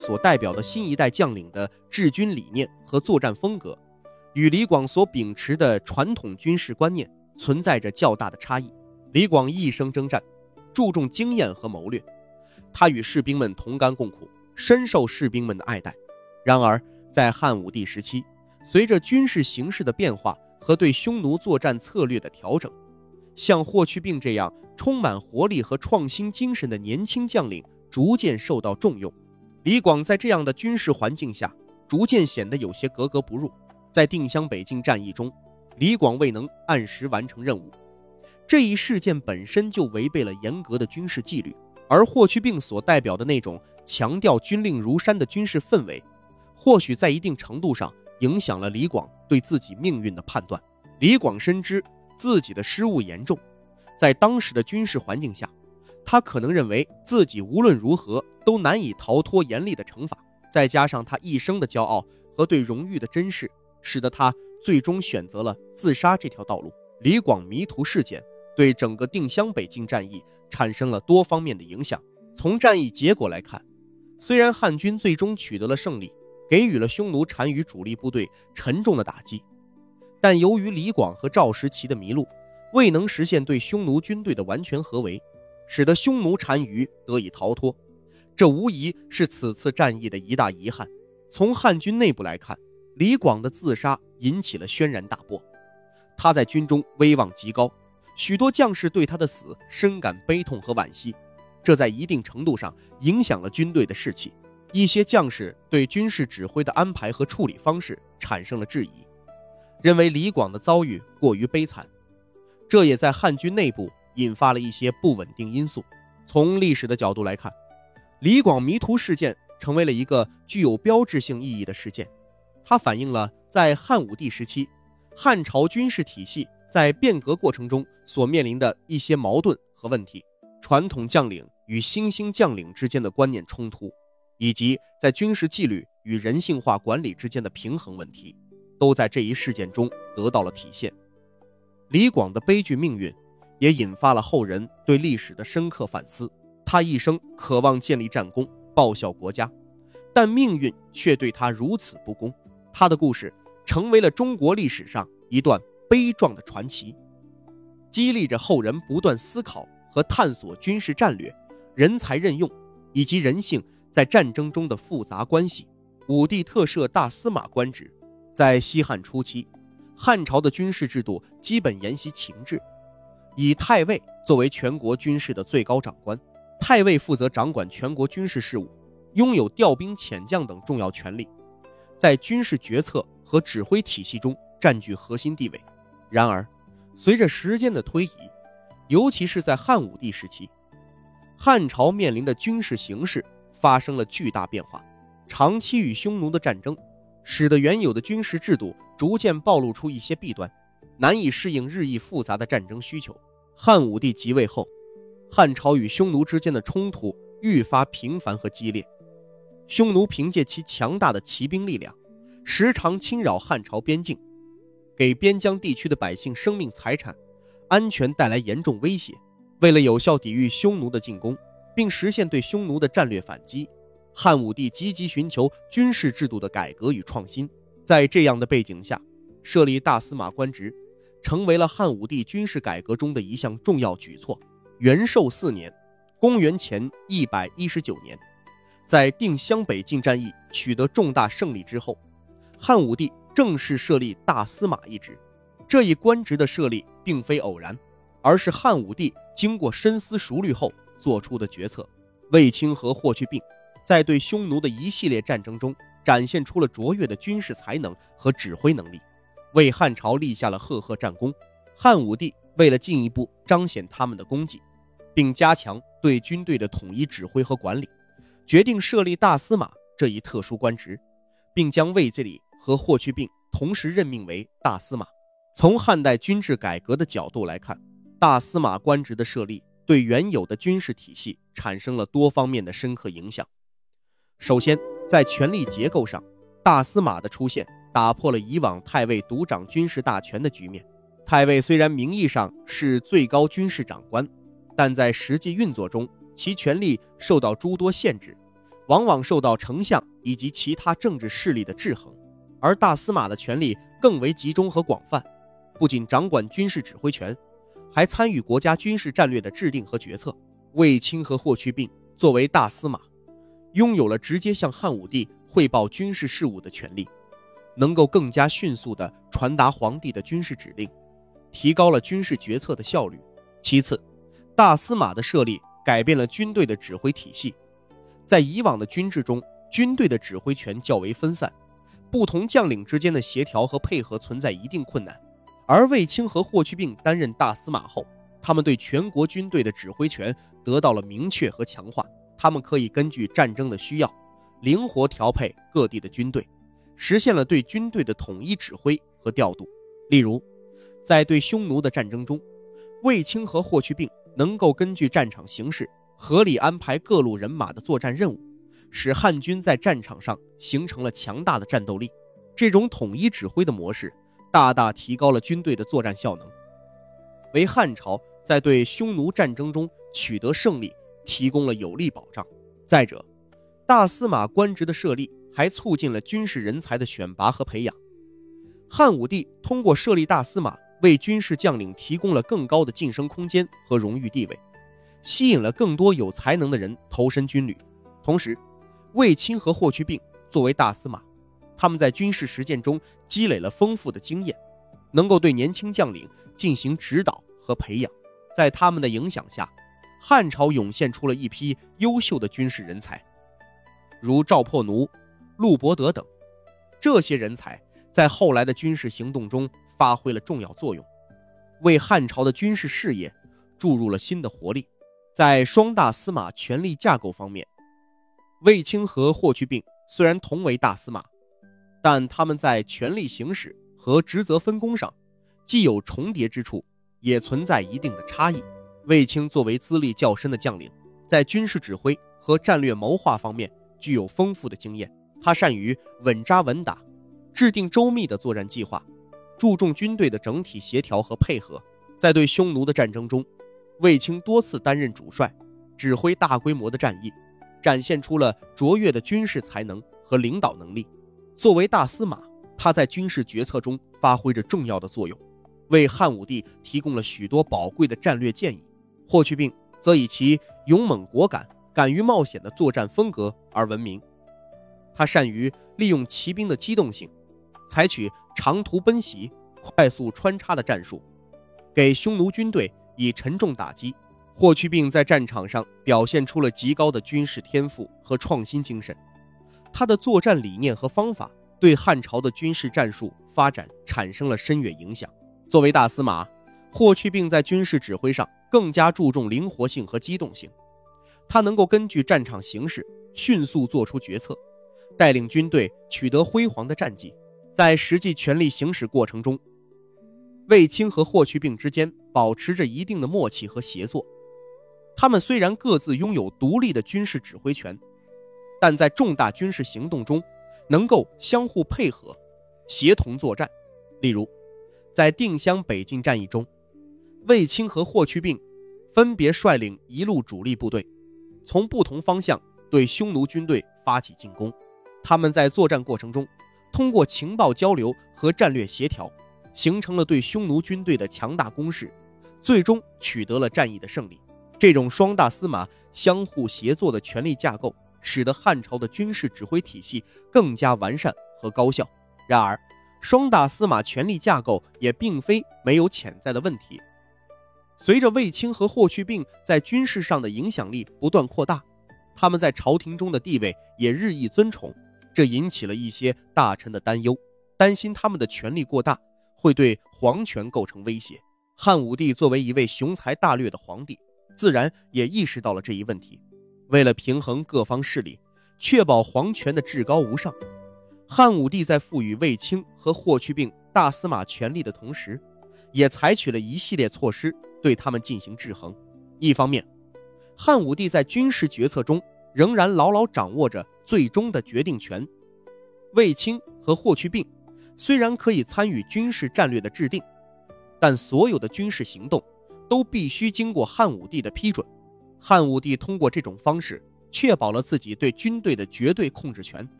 所代表的新一代将领的治军理念和作战风格，与李广所秉持的传统军事观念存在着较大的差异。李广一生征战，注重经验和谋略，他与士兵们同甘共苦，深受士兵们的爱戴。然而在汉武帝时期，随着军事形势的变化和对匈奴作战策略的调整，像霍去病这样充满活力和创新精神的年轻将领逐渐受到重用。李广在这样的军事环境下逐渐显得有些格格不入。在定襄北境战役中，李广未能按时完成任务，这一事件本身就违背了严格的军事纪律，而霍去病所代表的那种强调军令如山的军事氛围，或许在一定程度上影响了李广对自己命运的判断。李广深知自己的失误严重，在当时的军事环境下，他可能认为自己无论如何都难以逃脱严厉的惩罚，再加上他一生的骄傲和对荣誉的珍视，使得他最终选择了自杀这条道路。李广迷途事件对整个定襄北境战役产生了多方面的影响。从战役结果来看，虽然汉军最终取得了胜利，给予了匈奴单于主力部队沉重的打击，但由于李广和赵时齐的迷路，未能实现对匈奴军队的完全合围，使得匈奴单于得以逃脱，这无疑是此次战役的一大遗憾。从汉军内部来看，李广的自杀引起了轩然大波，他在军中威望极高，许多将士对他的死深感悲痛和惋惜，这在一定程度上影响了军队的士气。一些将士对军事指挥的安排和处理方式产生了质疑，认为李广的遭遇过于悲惨，这也在汉军内部引发了一些不稳定因素。从历史的角度来看，李广迷途事件成为了一个具有标志性意义的事件，它反映了在汉武帝时期汉朝军事体系在变革过程中所面临的一些矛盾和问题，传统将领与新兴将领之间的观念冲突，以及在军事纪律与人性化管理之间的平衡问题，都在这一事件中得到了体现。李广的悲剧命运也引发了后人对历史的深刻反思。他一生渴望建立战功，报效国家，但命运却对他如此不公。他的故事成为了中国历史上一段悲壮的传奇，激励着后人不断思考和探索军事战略、人才任用以及人性在战争中的复杂关系。武帝特设大司马官职。在西汉初期，汉朝的军事制度基本沿袭秦制，以太尉作为全国军事的最高长官。太尉负责掌管全国军事事务，拥有调兵遣将等重要权力，在军事决策和指挥体系中占据核心地位。然而，随着时间的推移，尤其是在汉武帝时期，汉朝面临的军事形势发生了巨大变化。长期与匈奴的战争使得原有的军事制度逐渐暴露出一些弊端，难以适应日益复杂的战争需求。汉武帝即位后，汉朝与匈奴之间的冲突愈发频繁和激烈。匈奴凭借其强大的骑兵力量，时常侵扰汉朝边境，给边疆地区的百姓生命财产安全带来严重威胁。为了有效抵御匈奴的进攻，并实现对匈奴的战略反击，汉武帝积极寻求军事制度的改革与创新。在这样的背景下，设立大司马官职成为了汉武帝军事改革中的一项重要举措。元寿4年，公元前119年，在定襄北境战役取得重大胜利之后，汉武帝正式设立大司马一职。这一官职的设立并非偶然，而是汉武帝经过深思熟虑后做出的决策。卫青和霍去病在对匈奴的一系列战争中展现出了卓越的军事才能和指挥能力，为汉朝立下了赫赫战功。汉武帝为了进一步彰显他们的功绩，并加强对军队的统一指挥和管理，决定设立大司马这一特殊官职，并将卫子理和霍去病同时任命为大司马。从汉代军制改革的角度来看，大司马官职的设立对原有的军事体系产生了多方面的深刻影响。首先，在权力结构上，大司马的出现打破了以往太尉独掌军事大权的局面。太尉虽然名义上是最高军事长官，但在实际运作中，其权力受到诸多限制， 往往受到丞相以及其他政治势力的制衡，而大司马的权力更为集中和广泛，不仅掌管军事指挥权，还参与国家军事战略的制定和决策。卫青和霍去病作为大司马，拥有了直接向汉武帝汇报军事事务的权利，能够更加迅速地传达皇帝的军事指令，提高了军事决策的效率。其次，大司马的设立改变了军队的指挥体系。在以往的军制中，军队的指挥权较为分散，不同将领之间的协调和配合存在一定困难。而卫青和霍去病担任大司马后，他们对全国军队的指挥权得到了明确和强化，他们可以根据战争的需要，灵活调配各地的军队，实现了对军队的统一指挥和调度。例如，在对匈奴的战争中，卫青和霍去病能够根据战场形势，合理安排各路人马的作战任务，使汉军在战场上形成了强大的战斗力。这种统一指挥的模式大大提高了军队的作战效能，为汉朝在对匈奴战争中取得胜利提供了有力保障。再者，大司马官职的设立还促进了军事人才的选拔和培养。汉武帝通过设立大司马，为军事将领提供了更高的晋升空间和荣誉地位，吸引了更多有才能的人投身军旅。同时，卫青和霍去病作为大司马，他们在军事实践中积累了丰富的经验，能够对年轻将领进行指导和培养。在他们的影响下，汉朝涌现出了一批优秀的军事人才，如赵破奴、陆伯德等。这些人才在后来的军事行动中发挥了重要作用，为汉朝的军事事业注入了新的活力。在双大司马权力架构方面，卫青和霍去病虽然同为大司马，但他们在权力行使和职责分工上既有重叠之处，也存在一定的差异。卫青作为资历较深的将领，在军事指挥和战略谋划方面具有丰富的经验，他善于稳扎稳打，制定周密的作战计划，注重军队的整体协调和配合。在对匈奴的战争中，卫青多次担任主帅，指挥大规模的战役，展现出了卓越的军事才能和领导能力。作为大司马，他在军事决策中发挥着重要的作用，为汉武帝提供了许多宝贵的战略建议。霍去病则以其勇猛果敢、敢于冒险的作战风格而闻名。他善于利用骑兵的机动性，采取长途奔袭、快速穿插的战术，给匈奴军队以沉重打击。霍去病在战场上表现出了极高的军事天赋和创新精神，他的作战理念和方法对汉朝的军事战术发展产生了深远影响。作为大司马，霍去病在军事指挥上更加注重灵活性和机动性，他能够根据战场形势迅速做出决策，带领军队取得辉煌的战绩。在实际权力行使过程中，卫青和霍去病之间保持着一定的默契和协作。他们虽然各自拥有独立的军事指挥权，但在重大军事行动中能够相互配合，协同作战。例如，在定襄北进战役中，卫青和霍去病分别率领一路主力部队，从不同方向对匈奴军队发起进攻。他们在作战过程中，通过情报交流和战略协调，形成了对匈奴军队的强大攻势，最终取得了战役的胜利。这种双大司马相互协作的权力架构，使得汉朝的军事指挥体系更加完善和高效。然而，双大司马权力架构也并非没有潜在的问题。随着卫青和霍去病在军事上的影响力不断扩大，他们在朝廷中的地位也日益尊崇，这引起了一些大臣的担忧，担心他们的权力过大会对皇权构成威胁。汉武帝作为一位雄才大略的皇帝，自然也意识到了这一问题。为了平衡各方势力，确保皇权的至高无上，汉武帝在赋予卫青和霍去病大司马权力的同时，也采取了一系列措施对他们进行制衡。一方面，汉武帝在军事决策中仍然牢牢掌握着最终的决定权。卫青和霍去病虽然可以参与军事战略的制定，但所有的军事行动都必须经过汉武帝的批准。汉武帝通过这种方式确保了自己对军队的绝对控制权。